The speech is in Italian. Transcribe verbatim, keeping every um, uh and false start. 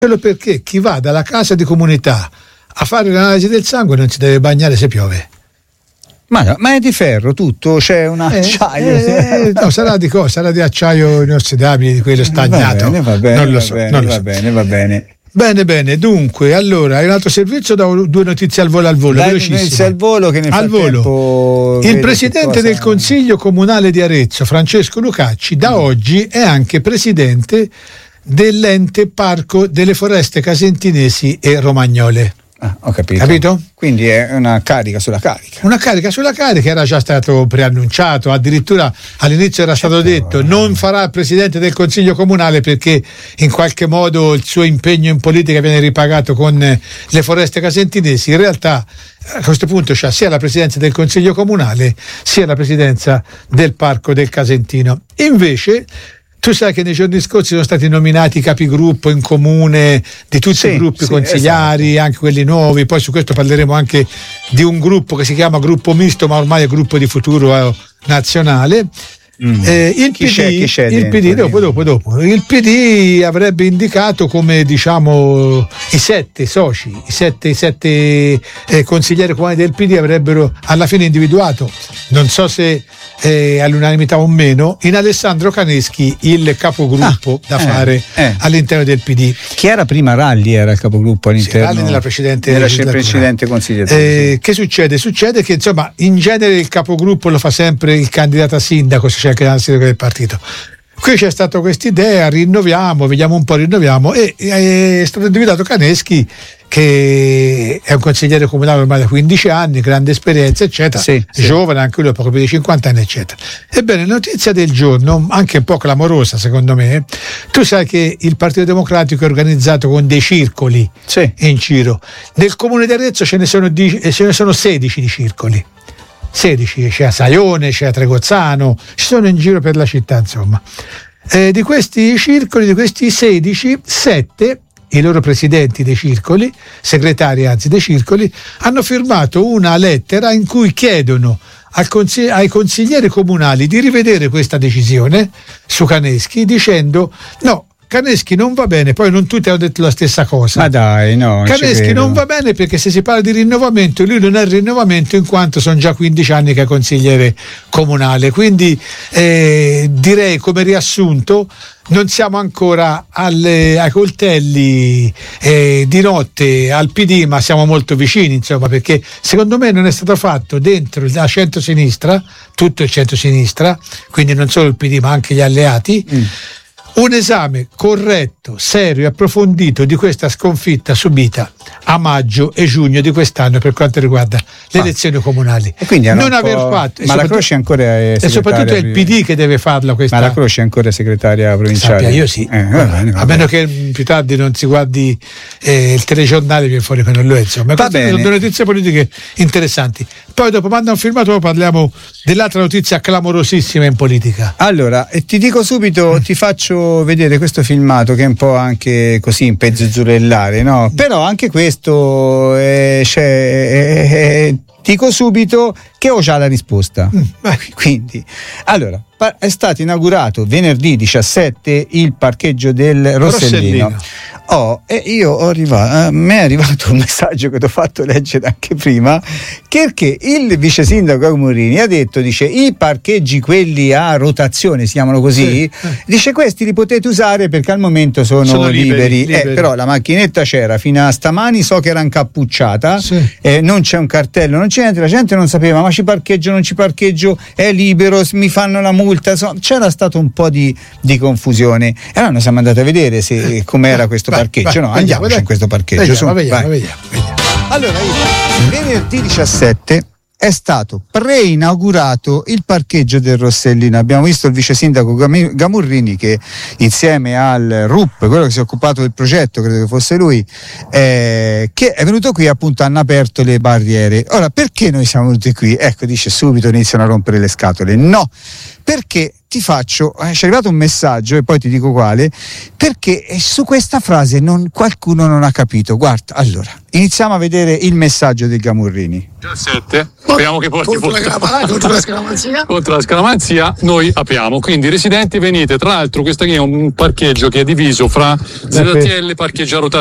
Quello perché chi va dalla casa di comunità a fare l'analisi del sangue non si deve bagnare se piove. Ma, no, ma è di ferro tutto, c'è un acciaio. Eh, eh, no, sarà di cosa? Sarà di acciaio inossidabile, di quello stagnato. Va bene, va bene, non lo va so. Bene, non lo va so. bene, va bene. Bene, bene, dunque, allora, in altro servizio do due notizie al volo al volo, velocissime. Al volo che nel al volo. Il presidente del Consiglio Comunale di Arezzo, Francesco Lucacci, da mm. oggi è anche presidente dell'ente Parco delle Foreste Casentinesi e Romagnole. Ah, ho capito. Capito? Quindi è una carica sulla carica. Una carica sulla carica, era già stato preannunciato, addirittura all'inizio era stato detto non farà il presidente del Consiglio Comunale perché in qualche modo il suo impegno in politica viene ripagato con le foreste casentinesi. In realtà a questo punto c'ha sia la presidenza del Consiglio Comunale sia la presidenza del Parco del Casentino. Invece tu sai che nei giorni scorsi sono stati nominati i capigruppo in comune di tutti sì, i gruppi sì, consigliari, esatto. Anche quelli nuovi, poi su questo parleremo anche di un gruppo che si chiama gruppo misto ma ormai è gruppo di futuro nazionale. Mm. Eh, il chi P D, c'è, chi c'è il P D dopo, dopo, dopo. Il P D avrebbe indicato come diciamo i sette soci, i sette, i sette eh, consiglieri comunali del P D avrebbero alla fine individuato, non so se eh, all'unanimità o meno, in Alessandro Caneschi il capogruppo ah, da eh, fare eh. all'interno del P D. Chi era prima? Ralli era il capogruppo all'interno? Sì, Ralli nella precedente, nella precedente consigliatura. Eh, che succede? Succede che insomma in genere il capogruppo lo fa sempre il candidato a sindaco, se c'è anche la sindaco del partito. Qui c'è stata questa idea, rinnoviamo, vediamo un po', rinnoviamo, e è stato individuato Caneschi, che è un consigliere comunale ormai da quindici anni, grande esperienza, eccetera, sì, giovane, sì. Anche lui, poco più di cinquanta anni, eccetera. Ebbene, notizia del giorno, anche un po' clamorosa secondo me, tu sai che il Partito Democratico è organizzato con dei circoli sì. in giro. Nel comune di Arezzo ce ne sono, di, ce ne sono sedici di circoli. sedici, c'è a Saione, c'è a Tregozzano, ci sono in giro per la città, insomma. Eh, di questi circoli, di questi sedici, sette, i loro presidenti dei circoli, segretari anzi dei circoli, hanno firmato una lettera in cui chiedono al consig- ai consiglieri comunali di rivedere questa decisione su Caneschi, dicendo no, Caneschi non va bene, poi non tutti hanno detto la stessa cosa. Ma dai, no. Caneschi non va bene perché se si parla di rinnovamento, lui non è rinnovamento in quanto sono già quindici anni che è consigliere comunale. Quindi eh, direi come riassunto, non siamo ancora alle, ai coltelli eh, di notte al P D, ma siamo molto vicini, insomma, perché secondo me non è stato fatto dentro la centrosinistra, tutto il centrosinistra, quindi non solo il P D ma anche gli alleati, mm. un esame corretto, serio e approfondito di questa sconfitta subita a maggio e giugno di quest'anno per quanto riguarda le ah. elezioni comunali. E quindi non aver fatto, ma la Croce ancora è e soprattutto è il P D che deve farla questa. Ma la Croce è ancora segretaria provinciale? Sappia, io sì. Eh, va bene, va a meno che più tardi non si guardi eh, il telegiornale, viene fuori che non lo è, insomma. Va bene. Sono due notizie politiche interessanti. Poi dopo manda un filmato, parliamo dell'altra notizia clamorosissima in politica. Allora, eh, ti dico subito, mm. ti faccio vedere questo filmato che è un po' anche così in pezzurellare, no? Mm. Però anche questo eh, c'è, eh, eh, dico subito che ho già la risposta. Mm. Quindi, allora, è stato inaugurato venerdì diciassette il parcheggio del Rossellino. Rossellino. Oh, e io ho arrivato, a me è arrivato un messaggio che ti ho fatto leggere anche prima, perché il vice sindaco Camurini ha detto, dice, i parcheggi quelli a rotazione, si chiamano così, sì. dice questi li potete usare perché al momento sono, sono liberi, liberi. Eh, però la macchinetta c'era fino a stamani, so che era incappucciata, sì. eh, non c'è un cartello, non c'è niente, la gente non sapeva, ma ci parcheggio, non ci parcheggio, è libero, mi fanno la multa, insomma, c'era stato un po' di, di confusione. E allora noi siamo andati a vedere se com'era questo vai, parcheggio, vai, no, andiamo in questo parcheggio. Vediamo, vediamo, vediamo, vediamo. Allora, io, venerdì diciassette è stato preinaugurato il parcheggio del Rossellino. Abbiamo visto il vice sindaco Gamurrini che insieme al R U P, quello che si è occupato del progetto, credo che fosse lui, eh, che è venuto qui, appunto hanno aperto le barriere. Ora, perché noi siamo venuti qui? Ecco, dice subito iniziano a rompere le scatole. No, perché ti faccio, eh, ci è arrivato un messaggio e poi ti dico quale, perché su questa frase non, qualcuno non ha capito. Guarda, allora, iniziamo a vedere il messaggio del Gamurrini. sette, speriamo che porti contro, la, contro la scaramanzia. Contro la scaramanzia noi apriamo, quindi residenti venite, tra l'altro questo qui è un parcheggio che è diviso fra Z T L, parcheggio a rotazione